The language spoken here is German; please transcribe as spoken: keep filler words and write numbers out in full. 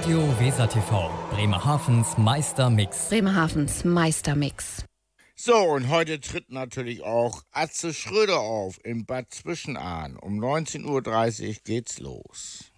Radio Weser T V, Bremerhavens Meistermix. Bremerhavens Meistermix. So, und heute tritt natürlich auch Atze Schröder auf in Bad Zwischenahn. Um neunzehn Uhr dreißig geht's los.